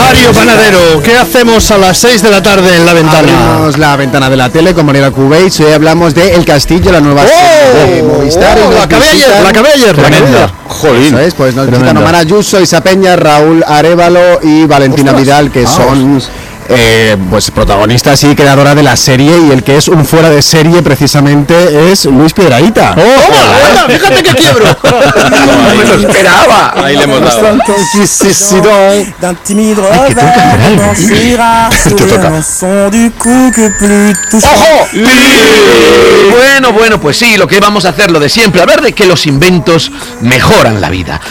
Mario Panadero, ¿qué hacemos a las 6 de la tarde en La Ventana? Abrimos la ventana de la tele con Mariela Cubeix. Hoy hablamos de El Castillo, la nueva serie de Movistar. La acabé ayer. Jolín. Eso es, pues nos visitan Omar Ayuso, Isa Peña, Raúl Arévalo y Valentina Vidal, que son pues protagonistas y creadora de la serie, y el que es un fuera de serie precisamente es Luis Piedrahíta. Fíjate que quiebro. No me lo esperaba. Ahí le hemos dado. ¡Ojo! Bueno, pues sí, lo que vamos a hacer, lo de siempre, hablar de que los inventos mejoran la vida.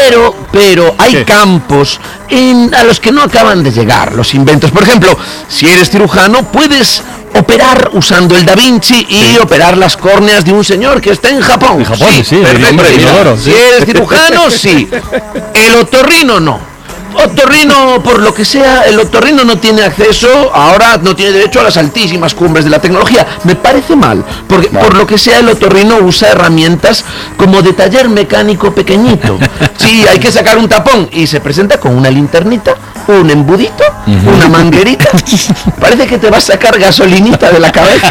Pero hay campos a los que no acaban de llegar los inventos. Por ejemplo, si eres cirujano, puedes operar usando el Da Vinci y operar las córneas de un señor que está en Japón. Sí, perfecto. Si eres cirujano, sí. El otorrino no. Otorrino, por lo que sea, el otorrino no tiene acceso, ahora no tiene derecho a las altísimas cumbres de la tecnología. Me parece mal, porque por lo que sea el otorrino usa herramientas como de taller mecánico pequeñito. Sí, hay que sacar un tapón y se presenta con una linternita, un embudito, una manguerita. Parece que te va a sacar gasolinita de la cabeza.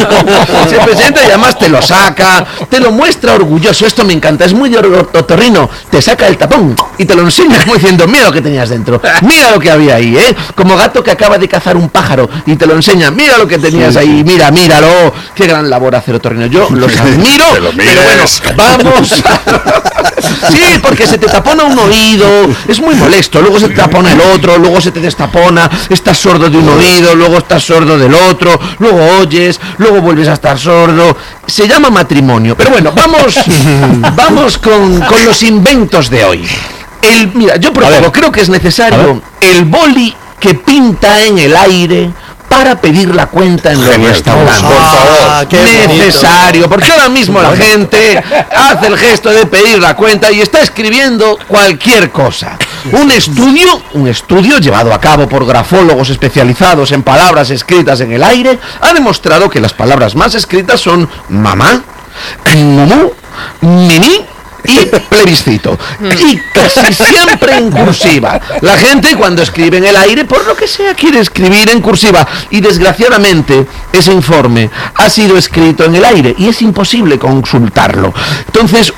Se presenta y además te lo saca, te lo muestra orgulloso. Esto me encanta, es muy de otorrino. Te saca el tapón y te lo enseña como diciendo, mira lo que tenías dentro, mira lo que había ahí, como gato que acaba de cazar un pájaro y te lo enseña, mira lo que tenías ahí, míralo, qué gran labor hacer otorrino. Yo los admiro, pero bueno, vamos. Sí, porque se te tapona un oído, es muy molesto, luego se te tapona el otro, luego se te destapona, estás sordo de un oído, luego estás sordo del otro, luego oyes, luego vuelves a estar sordo. Se llama matrimonio. Pero bueno, vamos con los inventos de hoy. Mira, yo propongo, creo que es necesario el boli que pinta en el aire para pedir la cuenta en los restaurantes. Por favor, necesario, porque ahora mismo la gente hace el gesto de pedir la cuenta y está escribiendo cualquier cosa. Un estudio llevado a cabo por grafólogos especializados en palabras escritas en el aire ha demostrado que las palabras más escritas son mamá, mumú, mini y plebiscito, y casi siempre en cursiva. La gente cuando escribe en el aire, por lo que sea, quiere escribir en cursiva, y desgraciadamente ese informe ha sido escrito en el aire y es imposible consultarlo. Entonces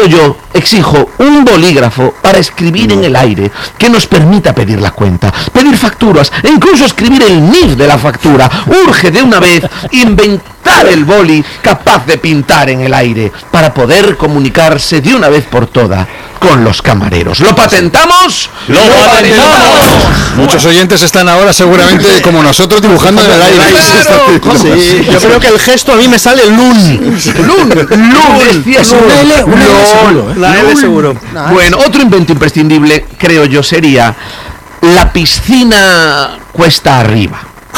exijo un bolígrafo para escribir en el aire que nos permita pedir la cuenta, pedir facturas e incluso escribir el NIF de la factura. Urge de una vez inventar el boli capaz de pintar en el aire para poder comunicarse de una vez por todas con los camareros. ¿Lo patentamos? ¡Lo patentamos! Muchos oyentes están ahora seguramente como nosotros dibujando en el aire. Claro, sí, yo creo que el gesto a mí me sale lun. La L seguro. Bueno, otro invento imprescindible, creo yo, sería la piscina cuesta arriba.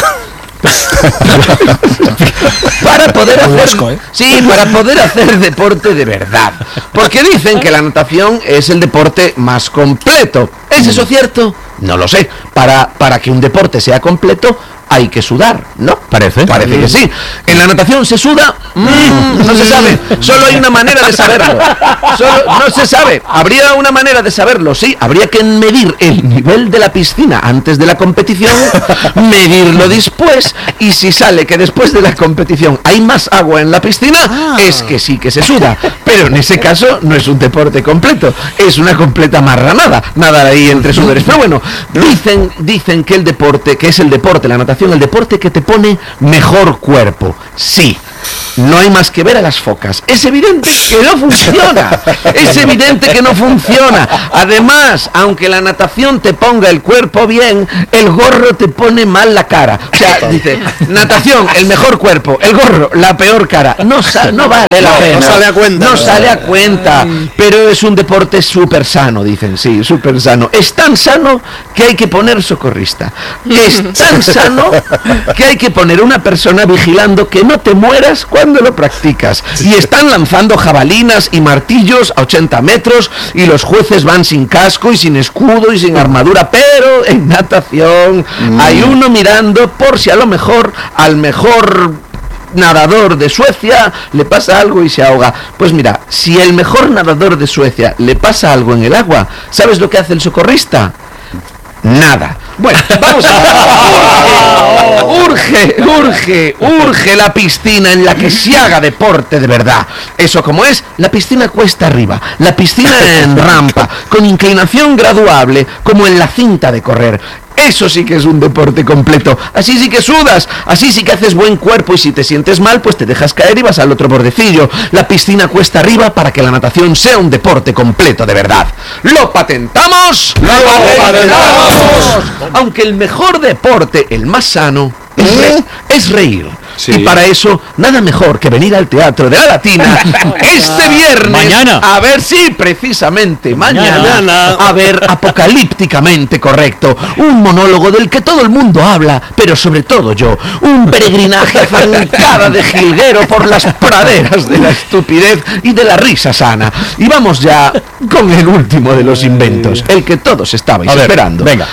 Para poder hacer deporte de verdad, porque dicen que la natación es el deporte más completo. ¿Es eso cierto? No lo sé. Para que un deporte sea completo hay que sudar, ¿no? Parece que sí. ¿En la natación se suda? No se sabe. Solo hay una manera de saberlo. No se sabe. Habría una manera de saberlo, sí. Habría que medir el nivel de la piscina antes de la competición, medirlo después, y si sale que después de la competición hay más agua en la piscina, es que sí que se suda. Pero en ese caso no es un deporte completo, es una completa marranada, nadar ahí entre sudores. Pero bueno, dicen que la natación, el deporte que te pone mejor cuerpo. Sí. No hay más que ver a las focas. Es evidente que no funciona. Además, aunque la natación te ponga el cuerpo bien, el gorro te pone mal la cara. O sea, dice, natación, el mejor cuerpo, el gorro, la peor cara. No vale la pena. No sale a cuenta. Pero es un deporte súper sano, dicen, sí, súper sano. Es tan sano que hay que poner socorrista. Es tan sano que hay que poner una persona vigilando que no te mueras cuando lo practicas. Y están lanzando jabalinas y martillos a 80 metros y los jueces van sin casco y sin escudo y sin armadura, pero en natación hay uno mirando por si a lo mejor al mejor nadador de Suecia le pasa algo y se ahoga. Pues mira, si el mejor nadador de Suecia le pasa algo en el agua, ¿sabes lo que hace el socorrista? nada. Bueno, vamos a urge la piscina en la que se haga deporte de verdad. Eso como es, la piscina cuesta arriba, la piscina en rampa, con inclinación graduable, como en la cinta de correr. Eso sí que es un deporte completo. Así sí que sudas, así sí que haces buen cuerpo, y si te sientes mal, pues te dejas caer y vas al otro bordecillo. La piscina cuesta arriba para que la natación sea un deporte completo de verdad. ¡Lo patentamos! ¡Lo patentamos! Aunque el mejor deporte, el más sano, es reír. Sí. Y para eso, nada mejor que venir al Teatro de la Latina este viernes. Mañana. A ver, sí, precisamente, mañana. A ver, apocalípticamente correcto. Un monólogo del que todo el mundo habla, pero sobre todo yo. Un peregrinaje a zancada de jilguero por las praderas de la estupidez y de la risa sana. Y vamos ya con el último de los inventos, el que todos estabais esperando. Venga.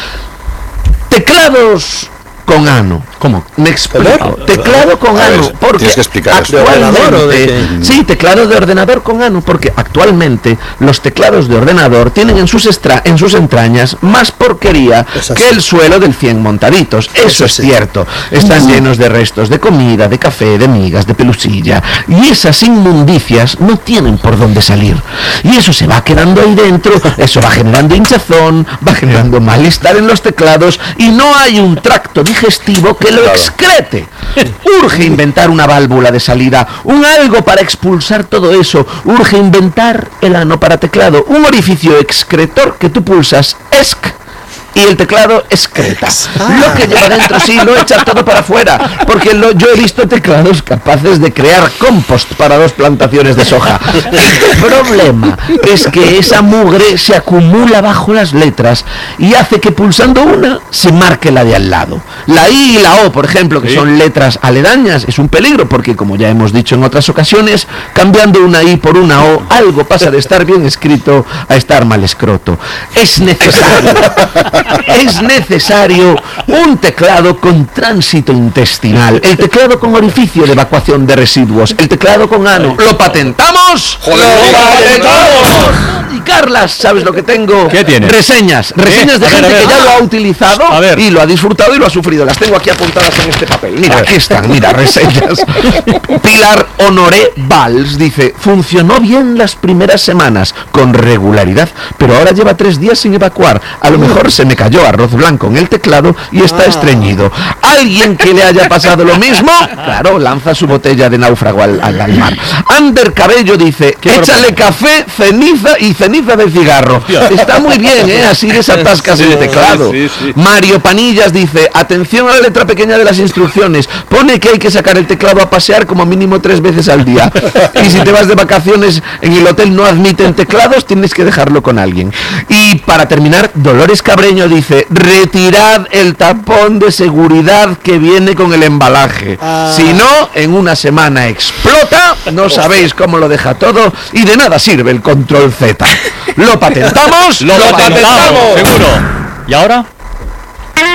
Teclados con ano. ¿Cómo? Me explico. Teclado con ano. Porque tienes que explicar eso. Sí, teclado de ordenador con ano, porque actualmente los teclados de ordenador tienen en sus entrañas más porquería que el suelo del 100 montaditos. Eso es cierto. Están llenos de restos de comida, de café, de migas, de pelusilla. Y esas inmundicias no tienen por dónde salir. Y eso se va quedando ahí dentro, eso va generando hinchazón, va generando malestar en los teclados, y no hay un tracto digestivo que lo excrete. Urge inventar una válvula de salida, un algo para expulsar todo eso. Urge inventar el ano para teclado, un orificio excretor que tú pulsas ESC y el teclado excreta. Lo que lleva dentro sí lo echa todo para afuera, porque yo he visto teclados capaces de crear compost para 2 plantaciones de soja. El problema es que esa mugre se acumula bajo las letras y hace que pulsando una se marque la de al lado. La I y la O, por ejemplo, que son letras aledañas, es un peligro, porque como ya hemos dicho en otras ocasiones, cambiando una I por una O, algo pasa de estar bien escrito a estar mal escroto. Es necesario un teclado con tránsito intestinal, el teclado con orificio de evacuación de residuos, el teclado con ano. ¿Lo patentamos? ¡Joder, lo patentamos! Y Carlas, ¿sabes lo que tengo? ¿Qué tienes? Reseñas de gente que ya lo ha utilizado y lo ha disfrutado y lo ha sufrido. Las tengo aquí apuntadas en este papel. Mira, aquí están, mira, reseñas. Pilar Honoré Valls dice: funcionó bien las primeras semanas, con regularidad, pero ahora lleva 3 días sin evacuar. A lo mejor se me cayó arroz blanco en el teclado y está estreñido. ¿Alguien que le haya pasado lo mismo? Claro, lanza su botella de náufrago al mar. Ander Cabello dice: échale café, ceniza y ceniza de cigarro. Está muy bien, así desatascas el teclado. Mario Panillas dice: atención a la letra pequeña de las instrucciones, pone que hay que sacar el teclado a pasear como mínimo 3 veces al día, y si te vas de vacaciones en el hotel no admiten teclados, tienes que dejarlo con alguien. Y para terminar, Dolores Cabreño dice: retirad el tapón de seguridad que viene con el embalaje, si no, en una semana explota, no sabéis cómo lo deja todo, y de nada sirve el control Z. ¿Lo patentamos? ¡Lo patentamos! ¡Seguro! ¿Y ahora?